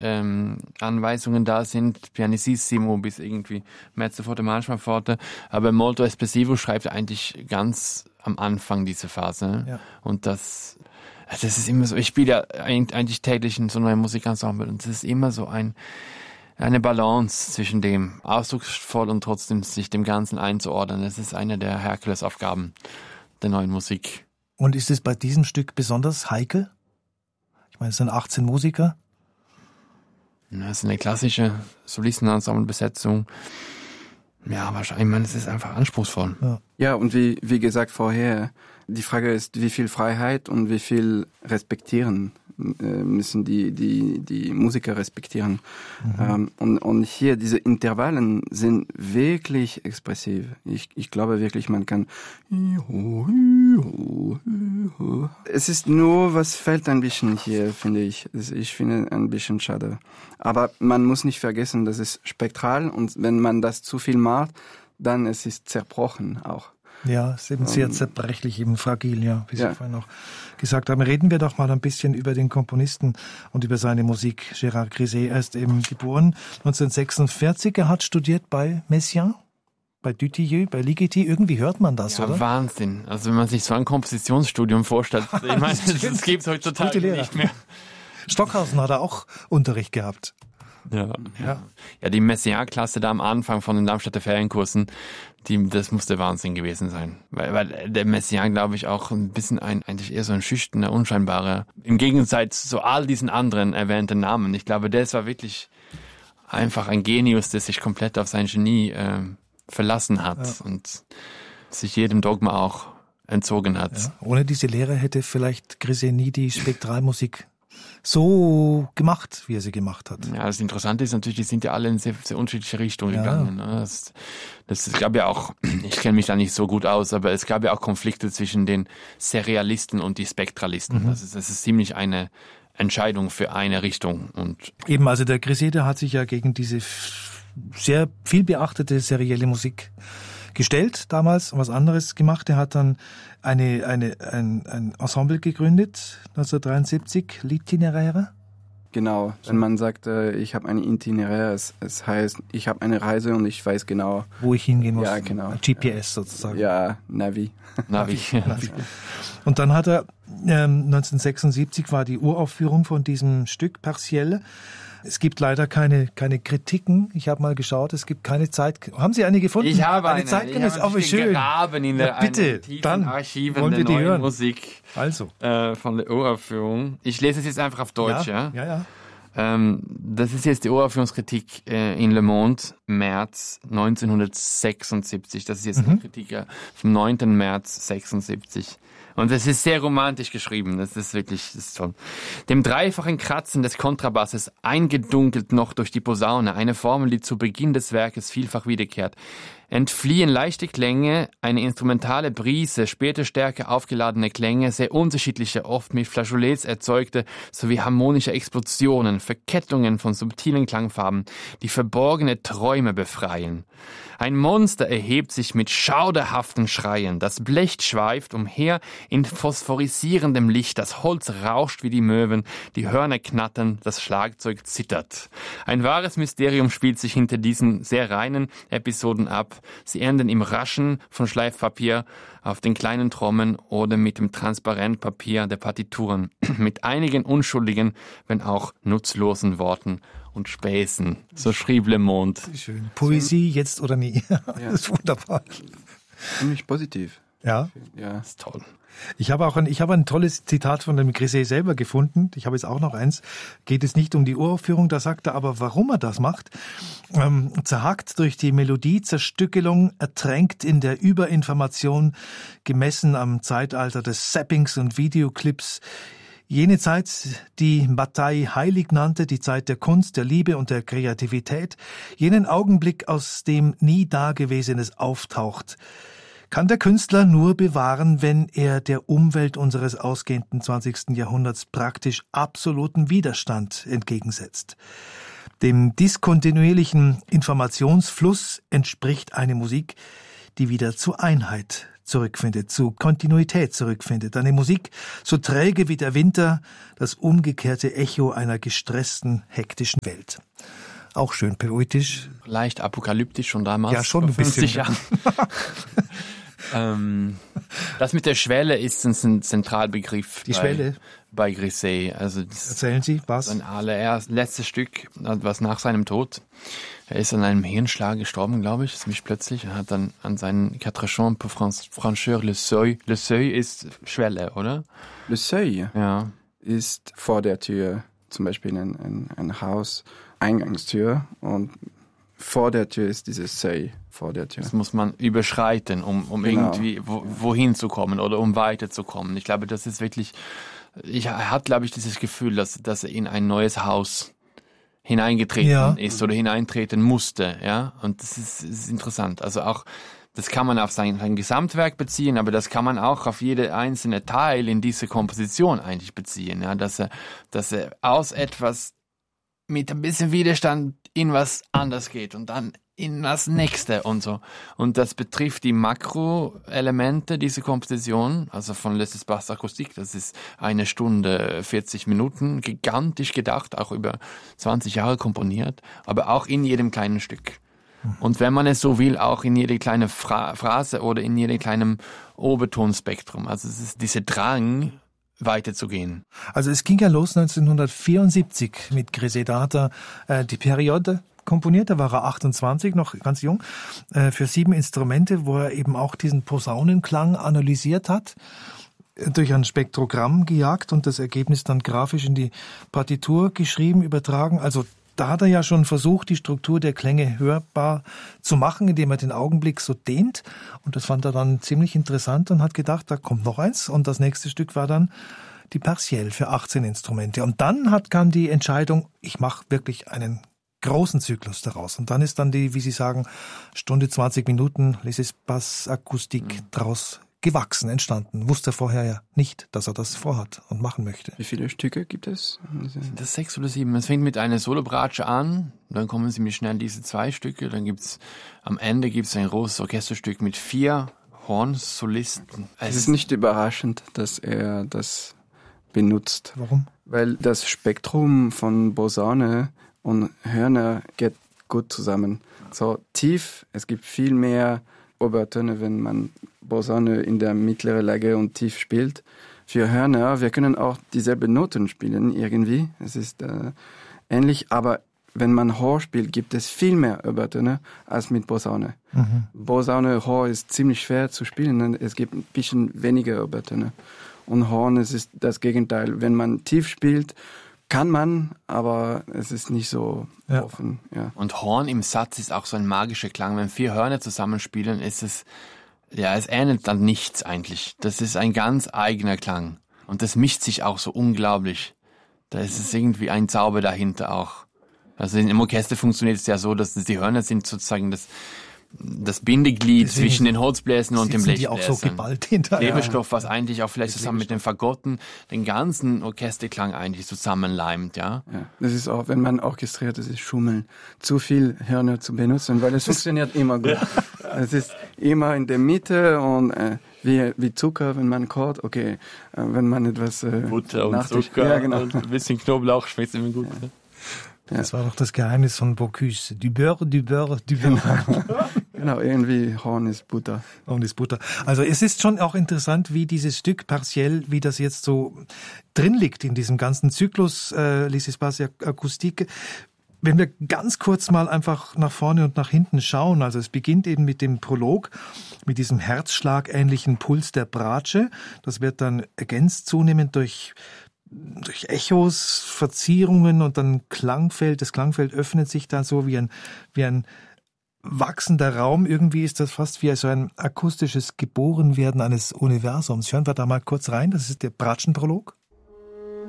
Anweisungen da sind, pianissimo bis irgendwie mezzo forte, manchmal forte, aber molto espressivo schreibt er eigentlich ganz am Anfang diese Phase. Ja. Und das ist immer so, ich spiele ja eigentlich täglich in so einem Musikensemble und es ist immer so eine Balance zwischen dem ausdrucksvoll und trotzdem sich dem Ganzen einzuordnen. Das ist eine der Herkulesaufgaben der neuen Musik. Und ist es bei diesem Stück besonders heikel? Ich meine, es sind 18 Musiker. Das ist eine klassische Solistenensemble-Besetzung. Ja, wahrscheinlich, ich meine, es ist einfach anspruchsvoll. Ja, und wie gesagt vorher, die Frage ist, wie viel Freiheit und wie viel respektieren müssen die Musiker respektieren. Und hier, diese Intervallen sind wirklich expressiv. Ich glaube wirklich, man kann... Es ist nur, was fehlt ein bisschen hier, finde ich. Ich finde ein bisschen schade. Aber man muss nicht vergessen, das ist spektral und wenn man das zu viel macht, dann es ist zerbrochen auch. Ja, es ist eben sehr zerbrechlich, eben fragil, ja, wie Sie vorhin auch gesagt haben. Reden wir doch mal ein bisschen über den Komponisten und über seine Musik. Gérard Griset, er ist eben geboren 1946. Er hat studiert bei Messiaen, bei Dutilleux, bei Ligeti. Irgendwie hört man das, ja, oder? Wahnsinn. Also wenn man sich so ein Kompositionsstudium vorstellt, ich meine, das gibt es heutzutage nicht mehr. Stockhausen hat er auch Unterricht gehabt. Ja, die Messiaen-Klasse da am Anfang von den Darmstädter Ferienkursen, das musste Wahnsinn gewesen sein. Weil der Messiaen, glaube ich, auch ein bisschen eigentlich eher so ein schüchterner, unscheinbarer, im Gegensatz zu all diesen anderen erwähnten Namen. Ich glaube, das war wirklich einfach ein Genius, der sich komplett auf sein Genie verlassen hat und sich jedem Dogma auch entzogen hat. Ja. Ohne diese Lehre hätte vielleicht Griset nie die Spektralmusik so gemacht, wie er sie gemacht hat. Ja, das Interessante ist natürlich, die sind ja alle in sehr, sehr unterschiedliche Richtungen gegangen. Das gab ja auch, ich kenne mich da nicht so gut aus, aber es gab ja auch Konflikte zwischen den Serialisten und die Spektralisten. Das ist ziemlich eine Entscheidung für eine Richtung. Und eben, also der Griset, der hat sich ja gegen diese sehr viel beachtete serielle Musik gestellt damals und was anderes gemacht. Er hat dann ein Ensemble gegründet, 1973, L'Itinéraire. Genau, wenn man sagt, ich habe ein Itinéraire, es heißt, ich habe eine Reise und ich weiß genau, wo ich hingehen muss. Ja, genau. GPS sozusagen. Ja, Navi. Und dann hat er, 1976 war die Uraufführung von diesem Stück Partielle. Es gibt leider keine Kritiken. Ich habe mal geschaut, es gibt keine Zeit. Haben Sie eine gefunden? Ich habe eine. Zeitgenössische. Ich habe schön. Gegraben in der dann Archiven wollen wir der die neuen hören. Musik Also. Von der Uraufführung. Ich lese es jetzt einfach auf Deutsch. Ja. Das ist jetzt die Uraufführungskritik in Le Monde, März 1976. Das ist jetzt eine Kritik vom 9. März 76. Und es ist sehr romantisch geschrieben. Das ist toll. Dem dreifachen Kratzen des Kontrabasses, eingedunkelt noch durch die Posaune, eine Formel, die zu Beginn des Werkes vielfach wiederkehrt, entfliehen leichte Klänge, eine instrumentale Brise, später stärker aufgeladene Klänge, sehr unterschiedliche, oft mit Flageolets erzeugte, sowie harmonische Explosionen, Verkettungen von subtilen Klangfarben, die verborgene Träume befreien. Ein Monster erhebt sich mit schauderhaften Schreien, das Blech schweift umher in phosphorisierendem Licht, das Holz rauscht wie die Möwen, die Hörner knattern, das Schlagzeug zittert. Ein wahres Mysterium spielt sich hinter diesen sehr reinen Episoden ab. Sie enden im Raschen von Schleifpapier auf den kleinen Trommeln oder mit dem Transparentpapier der Partituren, mit einigen unschuldigen, wenn auch nutzlosen Worten und Späßen. So schrieb Le Monde. Schön. Poesie jetzt oder nie. Das ist wunderbar. Ziemlich positiv. Ja. Das ist toll. Ich habe ein tolles Zitat von dem Griset selber gefunden. Ich habe jetzt auch noch eins. Geht es nicht um die Uraufführung, da sagt er aber, warum er das macht. Zerhackt durch die Melodie, Zerstückelung, ertränkt in der Überinformation, gemessen am Zeitalter des Zappings und Videoclips. Jene Zeit, die Bataille heilig nannte, die Zeit der Kunst, der Liebe und der Kreativität, jenen Augenblick, aus dem nie Dagewesenes auftaucht, kann der Künstler nur bewahren, wenn er der Umwelt unseres ausgehenden 20. Jahrhunderts praktisch absoluten Widerstand entgegensetzt. Dem diskontinuierlichen Informationsfluss entspricht eine Musik, die wieder zur Einheit zurückfindet, zu Kontinuität zurückfindet. Eine Musik so träge wie der Winter, das umgekehrte Echo einer gestressten, hektischen Welt. Auch schön poetisch. Leicht apokalyptisch schon damals. Ja, schon ein bisschen. 50 Jahren. Das mit der Schwelle ist ein Zentralbegriff. Die Schwelle? Bei Grisey. Also erzählen Sie, was? Sein letztes Stück, was nach seinem Tod. Er ist an einem Hirnschlag gestorben, glaube ich, ziemlich plötzlich. Er hat dann an seinen Quatre Chants pour franchir le seuil. Le seuil ist Schwelle, oder? Le seuil ja. ist vor der Tür, zum Beispiel ein Haus, Eingangstür, und vor der Tür ist dieses Seuil vor der Tür. Das muss man überschreiten, um genau. Irgendwie wohin zu kommen oder um weiterzukommen. Ich glaube, das ist wirklich, er hat, glaube ich, dieses Gefühl, dass er in ein neues Haus hineingetreten ist oder hineintreten musste, ja. Und das ist interessant. Also auch, das kann man auf sein Gesamtwerk beziehen, aber das kann man auch auf jede einzelne Teil in diese Komposition eigentlich beziehen, ja. Dass er aus etwas mit ein bisschen Widerstand in was anders geht und dann in das Nächste und so. Und das betrifft die Makroelemente dieser Komposition, also von Les Espaces Acoustiques, das ist 1 Stunde 40 Minuten, gigantisch gedacht, auch über 20 Jahre komponiert, aber auch in jedem kleinen Stück. Und wenn man es so will, auch in jede kleine Phrase oder in jedem kleinen Obertonspektrum. Also es ist dieser Drang, weiterzugehen. Also es ging ja los 1974 mit Grésé-Data, die Periode komponiert, da war er 28, noch ganz jung, für 7 Instrumente, wo er eben auch diesen Posaunenklang analysiert hat, durch ein Spektrogramm gejagt und das Ergebnis dann grafisch in die Partitur geschrieben, übertragen. Also da hat er ja schon versucht, die Struktur der Klänge hörbar zu machen, indem er den Augenblick so dehnt. Und das fand er dann ziemlich interessant und hat gedacht, da kommt noch eins. Und das nächste Stück war dann die Partielle für 18 Instrumente. Und dann kam die Entscheidung, ich mache wirklich einen großen Zyklus daraus. Und dann ist dann die, wie Sie sagen, Stunde 20 Minuten Les Espaces Acoustiques draus gewachsen, entstanden. Wusste er vorher ja nicht, dass er das vorhat und machen möchte. Wie viele Stücke gibt es? Sind das 6 oder 7? Es fängt mit einer Solobratsche an, dann kommen sie mir schnell diese 2 Stücke, dann am Ende gibt's ein großes Orchesterstück mit 4 Hornsolisten. Es ist nicht überraschend, dass er das benutzt. Warum? Weil das Spektrum von Posaune und Hörner geht gut zusammen. So tief, es gibt viel mehr Obertöne, wenn man Posaune in der mittleren Lage und tief spielt. Für Hörner, wir können auch dieselben Noten spielen irgendwie. Es ist ähnlich, aber wenn man hoch spielt, gibt es viel mehr Obertöne als mit Posaune. Posaune hoch ist ziemlich schwer zu spielen, es gibt ein bisschen weniger Obertöne. Und Horn, es ist das Gegenteil. Wenn man tief spielt, kann man, aber es ist nicht so offen. Ja. Und Horn im Satz ist auch so ein magischer Klang. Wenn 4 Hörner zusammenspielen, ist es ähnelt dann nichts eigentlich. Das ist ein ganz eigener Klang. Und das mischt sich auch so unglaublich. Da ist es irgendwie ein Zauber dahinter auch. Also im Orchester funktioniert es ja so, dass die Hörner sind sozusagen das Bindeglied deswegen zwischen den Holzbläsern und dem Blechbläsern. Die auch so geballt hinterher. Klebstoff, was eigentlich auch vielleicht zusammen mit den Fagotten den ganzen Orchesterklang eigentlich zusammenleimt, ja. Das ist auch, wenn man orchestriert, das ist Schummeln. Zu viel Hörner zu benutzen, weil es funktioniert immer gut. Es ist immer in der Mitte und wie Zucker, wenn man kocht, okay, wenn man etwas Butter und Zucker genau. und ein bisschen Knoblauch schmeckt immer gut. Ja. Das war doch das Geheimnis von Bocuse. Du beurre, du beurre, du beurre. Genau, irgendwie Horn ist Butter. Horn ist Butter. Also es ist schon auch interessant, wie dieses Stück partiell, wie das jetzt so drin liegt in diesem ganzen Zyklus Les Espaces Acoustiques. Wenn wir ganz kurz mal einfach nach vorne und nach hinten schauen, also es beginnt eben mit dem Prolog, mit diesem herzschlagähnlichen Puls der Bratsche. Das wird dann ergänzt zunehmend durch Echos, Verzierungen und dann Klangfeld. Das Klangfeld öffnet sich dann so wie ein wachsender Raum. Irgendwie ist das fast wie so ein akustisches Geborenwerden eines Universums. Hören wir da mal kurz rein. Das ist der Bratschenprolog.